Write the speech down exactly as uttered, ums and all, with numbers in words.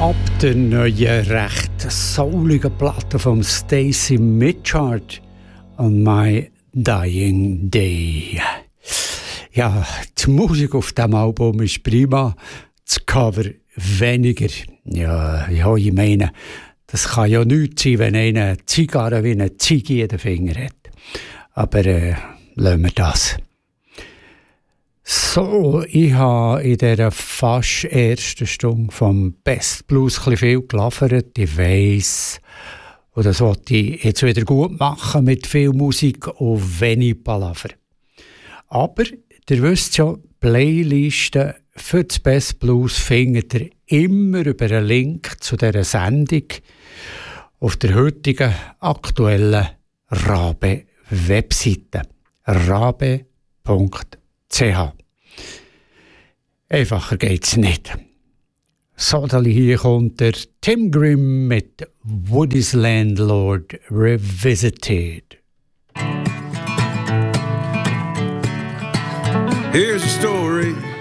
Ab der neuen, recht souligen Platte von Stacey Mitchard on My Dying Day. Ja, die Musik auf diesem Album ist prima, das Cover weniger. Ja, ja, ich meine, das kann ja nichts sein, wenn einer eine Zigarre wie eine Ziege in den Finger hat. Aber äh, lassen wir das. So, ich habe in dieser fast ersten Stunde vom Best Blues ein bisschen viel geliefert. Ich weiss, und das wollte ich jetzt wieder gut machen mit viel Musik und wenig Palaver. Aber, ihr wisst ja, Playlisten für das Best Blues findet ihr immer über einen Link zu dieser Sendung auf der heutigen aktuellen Rabe-Webseite. rabe punkt c h. Einfacher geht's nicht. So, hier kommt der Tim Grimm mit Woody's Landlord Revisited. Here's a story